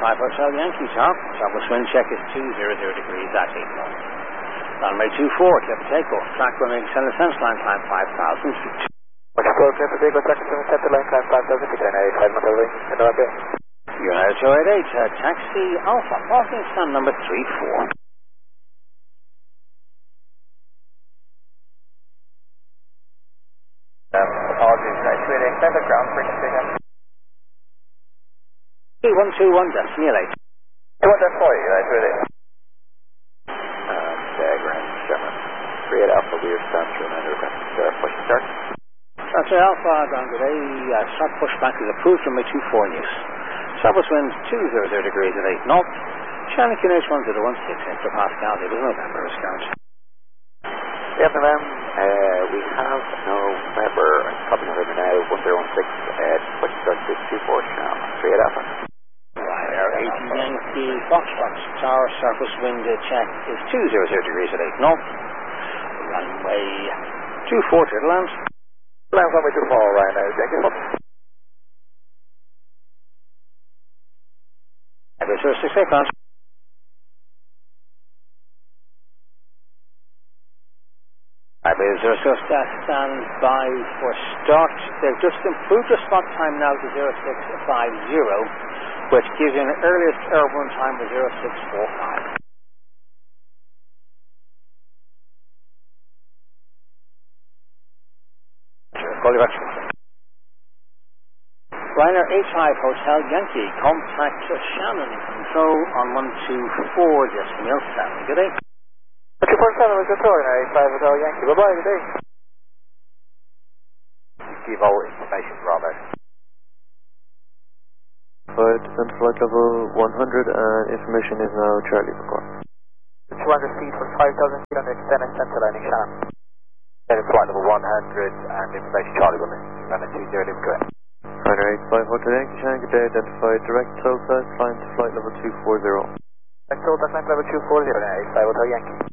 85 Hotel Yankee Top. Southwest wind check is 200 degrees at 8 knots. Runway 24, Clipper takeoff. Track running Center Sense line climb 5,000 feet. Clipper takeoff, track running Center line climb 5,000 feet. United 5 Motorway. United 288, taxi Alpha, parking stand number 34. Apologies, United 288, clear ground frequency again. 121, Destiny LA. What that's for you, United 288? Grand 7. 38 Alpha, we are stand through and requesting push start. That's Alpha, down today, start pushback is approved from my 24 news. Southwest wind 200 degrees at 8 knots. Shannon QNH 1016 hectopascal, it was November, Wisconsin. Yeah, we have November, copy November now, 1016, push start to 24 Sham, 38 Alpha. Ryanair 80 Yankee Foxtrot Tower, surface wind check is 200 degrees at 8 knots. Runway 24 to land. Land runway 24, Ryanair Yankee Fox. 068 ground. Highway 06 stand by for start. They've just improved the spot time now to 0650, which gives you an earliest airborne time of 0645. Call you back. Ryanair H5 Hotel Yankee, contact Shannon Control on 124 Decimal 7. Good day. 247 was Control, Ryanair H5 Hotel Yankee. Bye-bye, good day. Give all information, Robert. Descent flight level 100 and information is now Charlie Bacor. 200 feet for 5,000 feet on the extended center lining, Shannon. Descent flight level 100 and information Charlie will run at 20 correct. Ryanair 85 Hotel Yankee, Shannon, good day, identified direct SOTA, climb to flight level 240. Direct SOTA, climb to level 240, Ryanair 85 Hotel Yankee.